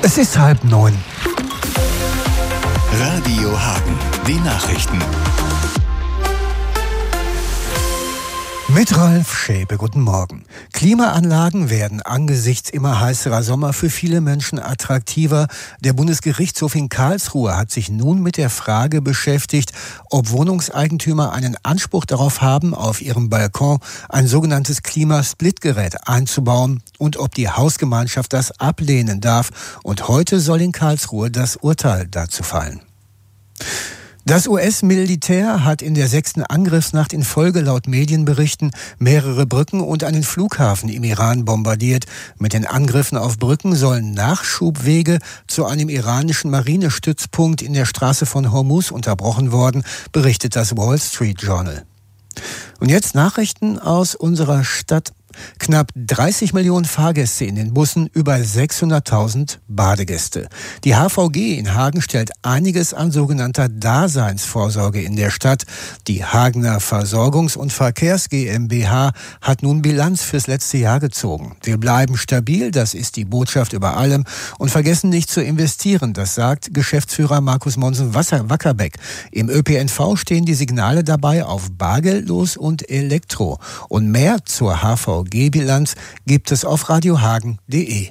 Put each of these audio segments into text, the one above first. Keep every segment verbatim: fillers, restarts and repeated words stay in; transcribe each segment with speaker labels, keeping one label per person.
Speaker 1: Es ist halb neun.
Speaker 2: Radio Hagen, die Nachrichten.
Speaker 1: Mit Ralf Schäpe, guten Morgen. Klimaanlagen werden angesichts immer heißerer Sommer für viele Menschen attraktiver. Der Bundesgerichtshof in Karlsruhe hat sich nun mit der Frage beschäftigt, ob Wohnungseigentümer einen Anspruch darauf haben, auf ihrem Balkon ein sogenanntes Klimasplitgerät einzubauen und ob die Hausgemeinschaft das ablehnen darf. Und heute soll in Karlsruhe das Urteil dazu fallen. Das U S-Militär hat in der sechsten Angriffsnacht in Folge laut Medienberichten mehrere Brücken und einen Flughafen im Iran bombardiert. Mit den Angriffen auf Brücken sollen Nachschubwege zu einem iranischen Marinestützpunkt in der Straße von Hormuz unterbrochen worden, berichtet das Wall Street Journal. Und jetzt Nachrichten aus unserer Stadt. Knapp dreißig Millionen Fahrgäste in den Bussen, über sechshunderttausend Badegäste. Die H V G in Hagen stellt einiges an sogenannter Daseinsvorsorge in der Stadt. Die Hagener Versorgungs- und Verkehrs GmbH hat nun Bilanz fürs letzte Jahr gezogen. Wir bleiben stabil, das ist die Botschaft über allem, und vergessen nicht zu investieren, das sagt Geschäftsführer Markus Monsen-Wackerbeck. Im Ö P N V stehen die Signale dabei auf bargeldlos und Elektro. Und mehr zur H V G-Bilanz gibt es auf radiohagen punkt de.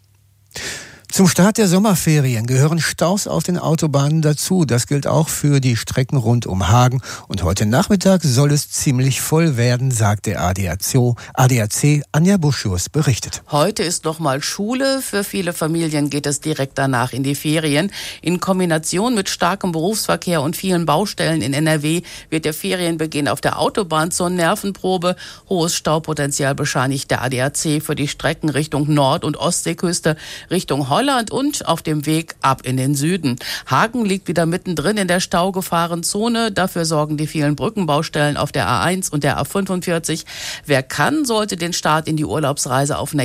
Speaker 1: Zum Start der Sommerferien gehören Staus auf den Autobahnen dazu. Das gilt auch für die Strecken rund um Hagen. Und heute Nachmittag soll es ziemlich voll werden, sagt der A D A C. Anja Buschus berichtet.
Speaker 3: Heute ist nochmal Schule. Für viele Familien geht es direkt danach in die Ferien. In Kombination mit starkem Berufsverkehr und vielen Baustellen in N R W wird der Ferienbeginn auf der Autobahn zur Nervenprobe. Hohes Staupotenzial bescheinigt der A D A C für die Strecken Richtung Nord- und Ostseeküste, Richtung Holland und auf dem Weg ab in den Süden. Hagen liegt wieder mittendrin in der Staugefahrenzone. Dafür sorgen die vielen Brückenbaustellen auf der A eins und der A fünfundvierzig. Wer kann, sollte den Start in die Urlaubsreise auf